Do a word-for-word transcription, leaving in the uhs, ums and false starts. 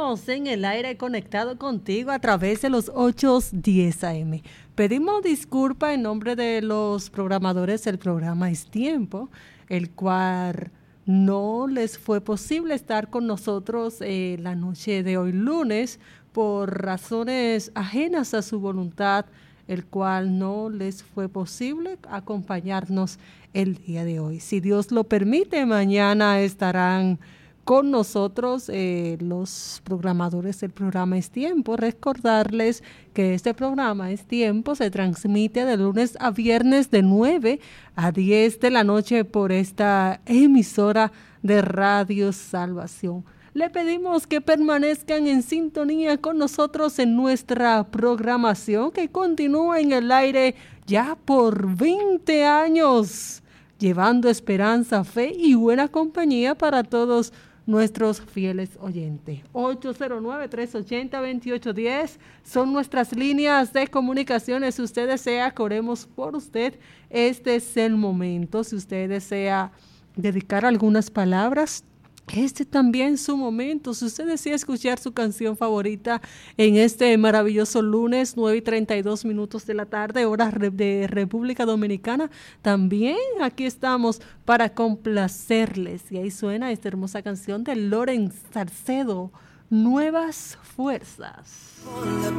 seguimos en el aire conectado contigo a través de los ocho diez A M. Pedimos disculpa en nombre de los programadores del programa Es Tiempo, el cual no les fue posible estar con nosotros eh, la noche de hoy lunes por razones ajenas a su voluntad, el cual no les fue posible acompañarnos el día de hoy. Si Dios lo permite, mañana estarán con nosotros eh, los programadores del programa Es Tiempo. Recordarles que este programa Es Tiempo se transmite de lunes a viernes de nueve a diez de la noche por esta emisora de Radio Salvación. Le pedimos que permanezcan en sintonía con nosotros en nuestra programación que continúa en el aire ya por veinte años, llevando esperanza, fe y buena compañía para todos nuestros fieles oyentes. ocho cero nueve, tres ocho cero, dos ocho uno cero son nuestras líneas de comunicaciones. Si usted desea que oremos por usted, este es el momento. Si usted desea dedicar algunas palabras, este también es su momento. Si usted desea escuchar su canción favorita en este maravilloso lunes, nueve y treinta y dos minutos de la tarde, hora de República Dominicana, también aquí estamos para complacerles. Y ahí suena esta hermosa canción de Loren Salcedo, Nuevas Fuerzas. Con la